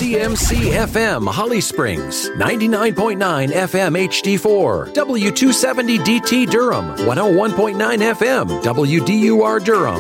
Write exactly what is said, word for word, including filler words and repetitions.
C M C F M Holly Springs, ninety-nine point nine F M H D four, W two seventy D T Durham, one oh one point nine F M W D U R Durham.